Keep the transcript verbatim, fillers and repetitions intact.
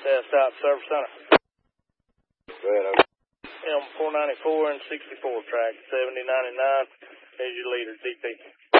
South South Service Center. Right, M four ninety-four and sixty-four track, seventy ninety-nine. Here's your leader, D P.